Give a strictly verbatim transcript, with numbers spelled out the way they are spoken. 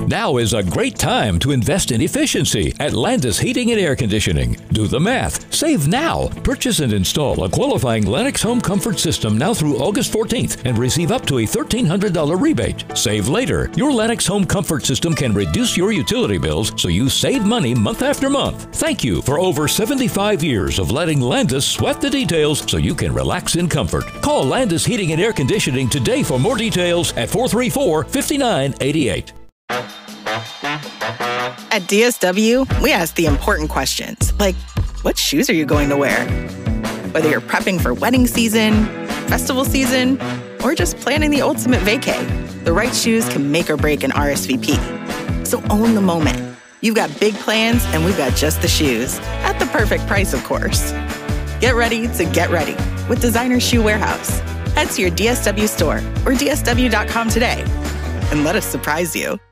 Now is a great time to invest in efficiency at Landis Heating and Air Conditioning. Do the math. Save now. Purchase and install a qualifying Lennox home comfort system now through August fourteenth and receive up to a thirteen hundred dollars rebate. Save later. Your Lennox home comfort system can reduce your utility bills so you save money month after month. Thank you for over seventy-five years of letting Landis sweat the details so you can relax in comfort. Call Landis Heating and Air Conditioning today for more details at four three four, five nine eight eight. At D S W, we ask the important questions, like, what shoes are you going to wear? Whether you're prepping for wedding season, festival season, or just planning the ultimate vacay, the right shoes can make or break an R S V P. So own the moment. You've got big plans, and we've got just the shoes. At the perfect price, of course. Get ready to get ready with Designer Shoe Warehouse. Head to your D S W store or D S W dot com today and let us surprise you.